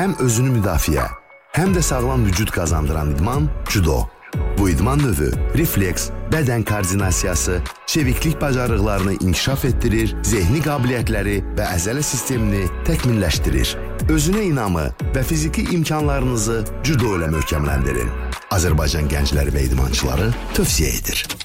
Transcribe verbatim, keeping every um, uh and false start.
Həm özünü müdafiə, həm də sağlam vücud qazandıran idman judo. Bu idman növü refleks, bədən koordinasiyası, çeviklik bacarıqlarını inkişaf etdirir, zehni qabiliyyətləri və əzələ sistemini təkmilləşdirir. Özünə inamı və fiziki imkanlarınızı judo ilə möhkəmləndirin. Azərbaycan gəncləri və idmançıları tövsiyə edir.